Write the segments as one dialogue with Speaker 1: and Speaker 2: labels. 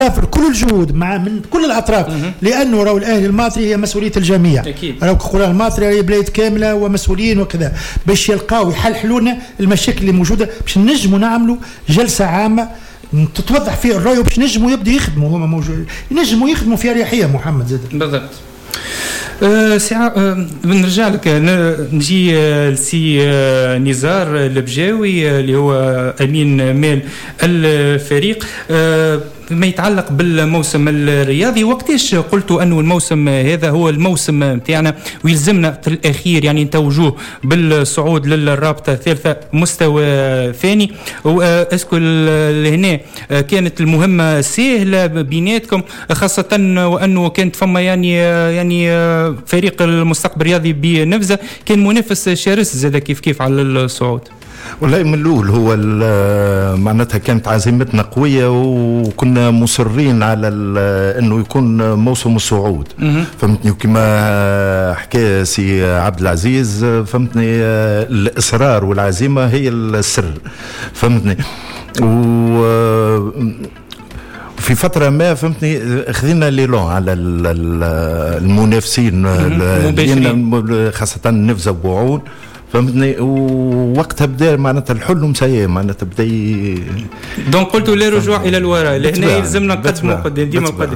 Speaker 1: كل الجهود من كل الاطراف، لانه راهو الاهلي الماطري هي مسؤوليه الجميع. راهو كقول الماطري هي بلاد كامله ومسؤولين وكذا، باش يلقاو يحلوا المشاكل اللي موجوده، باش نجموا نعملوا جلسه عامه تتوضح فيه الرأي، باش نجموا يبدأ يخدموا هما موجود، ينجموا يخدموا في اريحيه. محمد زاد
Speaker 2: بالضبط. بنرجع لك نجي لسي نزار البجاوي اللي هو امين مال الفريق. ما يتعلق بالموسم الرياضي، وقتاش قلتوا انه الموسم هذا هو الموسم نتاعنا ويلزمنا في الاخير يعني نتوجوه بالصعود للرابطه الثالثه مستوى ثاني؟ واسكو هنا كانت المهمه سهله بيناتكم، خاصه وانه كانت فما يعني فريق المستقبل الرياضي بنفسه كان منافس شرس زاد كيف على الصعود؟
Speaker 3: والله من الأول هو معناتها كانت عزيمتنا قوية، وكنا مصرين على أنه يكون موسم الصعود. فهمتني، وكما حكى سي عبد العزيز فهمتني، الإصرار والعزيمة هي السر. فهمتني، في فترة ما فهمتني خذينا ليلون على المنافسين خاصة نفزة وبوعون. فهمتني، ووقتها بدا معناتها الحل مسيء، معناتها بدا
Speaker 2: دونك قلتوا لا رجوع الى الوراء، لهنا يلزمنا نقدموا قدام ديما قدام.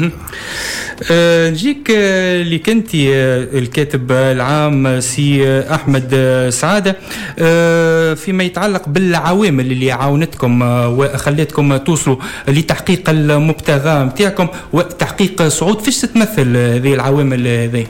Speaker 2: نجيك اللي كنتي الكاتب العام سي احمد سعاده، فيما يتعلق بالعوامل اللي عاونتكم وخلتكم توصلوا لتحقيق المبتغى نتاعكم وتحقيق صعود، فاش تتمثل هذه العوامل هذه؟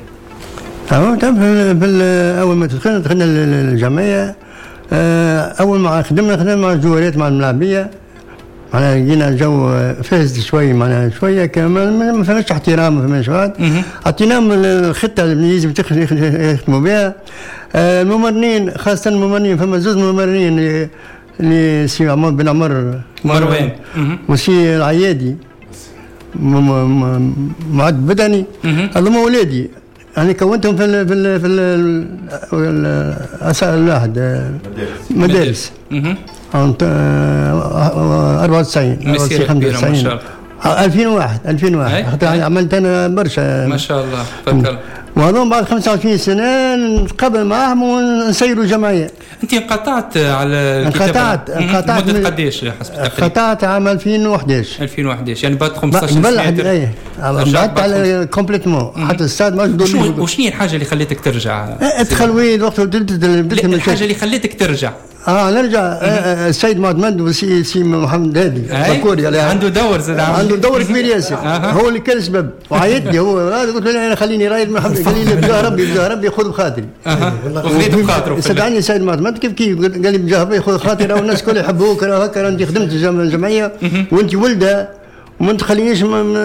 Speaker 4: أول ما دخلنا الجمعية، أول ما خدمنا مع الجوارات مع الملاعبية، معناها لقينا الجو فاسد شوي، معناها شوية كمان ما فماش احترام، ما فماش واحد. عطيناهم الخطة اللي لازم يخدموا بها. الممرنين خاصة الممرنين، فما زوج ممرنين اللي سي عمر بن عمر
Speaker 2: مروان
Speaker 4: وسي العيادي معد بدني، هذوما ولادي يعني كونتهم في الواحد مدارس 94 95 2001 عملت انا برشا
Speaker 2: ما شاء الله. فكر
Speaker 4: وهذول بعد 25 سنه نتقابل معهم ونسيروا جمعيه.
Speaker 2: انت انقطعت على
Speaker 4: انقطعت
Speaker 2: مده قديش حسب التقرير؟
Speaker 4: انقطعت عام 2011
Speaker 2: يعني بعد 15 سنه
Speaker 4: بعدت على كومبليتمون حتى الساد ما
Speaker 2: وشنو الحاجه اللي خليتك ترجع؟
Speaker 4: تخلوي وقت
Speaker 2: الحاجه اللي خليتك ترجع
Speaker 4: نرجع. السيد معتمد وسي محمد هادي بكوري
Speaker 2: عنده دور زاد،
Speaker 4: عنده دور كبير ياسر. هو اللي كان السبب وعيطني، هو قلت له انا خليني رايد محمد، قال لي بجاه ربي خذ بخاطري.
Speaker 2: وخذيت بخاطره
Speaker 4: صدقني السيد معتمد كيف قال لي بجاه ربي خذ خاطري، والناس كل يحبوك هكا، انت خدمت الجمعيه وانت ولده وما تخلينيش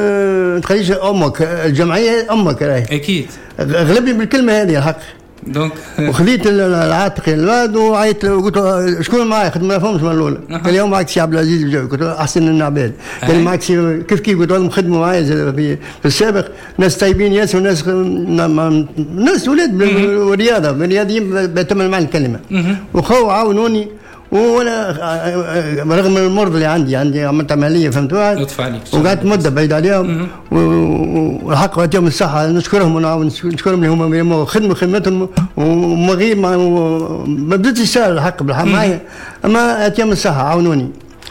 Speaker 4: امك الجمعيه امك راهي
Speaker 2: اكيد.
Speaker 4: غلبني بالكلمه هذه الحق.
Speaker 2: دونك
Speaker 4: وخذيت العاتق الواد وعيط قلت له شكون معايا؟ خدمه ما فهمش من الاولى. قال لي معك سي عبد العزيز الجوي. قلت له احسن من العباد. قال لي معك سي كيف قلت لهم خدموا معايا في السابق ناس طيبين ياسر وناس ولاد والرياضه الرياضيين بتمل مع الكلمه وخو عاونوني. وانا رغم المرض اللي عندي عملت عمليه فهمتوا، وقعدت مده بعيد عليهم والحق يعطيهم الصحه، نشكرهم ونشكرهم اللي هم خدمتهم ومغيب ما بديتش سهل الحق بالحق معايا، اما يعطيهم الصحه عاونوني.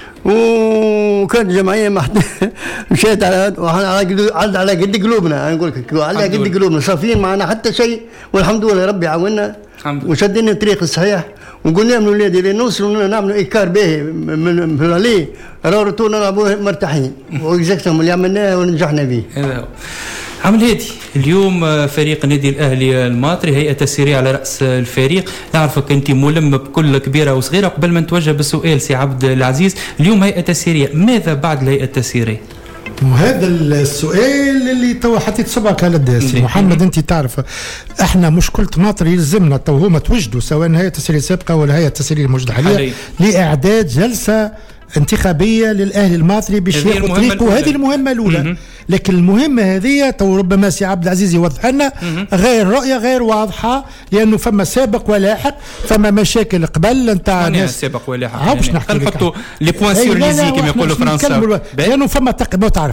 Speaker 4: وكانت الجمعيه مشيت على قد قلوبنا، انا نقول لك على قد قلوبنا صافيين معنا حتى شيء، والحمد لله ربي عاوننا وشدنا الطريق الصحيح. وقلنا لهم الاولاد اللي نوصلوا نعملوا ايكار باهي من الالي راه نلعبوا مرتاحين، واكزاكتهم اللي عملناه ونجحنا به.
Speaker 2: هذا عمل هادي اليوم فريق النادي الاهلي الماطري، هيئه تسييريه على راس الفريق. نعرفك انت ملم بكل كبيره وصغيره. قبل ما نتوجه بالسؤال سي عبد العزيز، اليوم هيئه تسييريه، ماذا بعد الهيئه التسييريه؟
Speaker 1: وهذا السؤال اللي تو حطيت صبعك على الداس. محمد انت تعرف احنا مشكله ماطري يلزمنا تو هما توجدوا سواء الهيئه التسييريه السابقه ولا الهيئه التسييريه الموجوده حاليا لاعداد جلسه انتخابيه للاهلي الماطري باش ياخذ طريقه. هذه المهمه الاولى. لكن المهمه هذه تو ربما سي عبد العزيز يوضح لنا غير رؤيه غير واضحه، لانه فما سابق ولاحق، فما مشاكل قبل نتاع
Speaker 2: ناس سابق ولاحق
Speaker 1: باش نحكي
Speaker 2: نحطوا لي بوين سور ليزي كما يقولوا فرنسا،
Speaker 1: لانه فما تعرف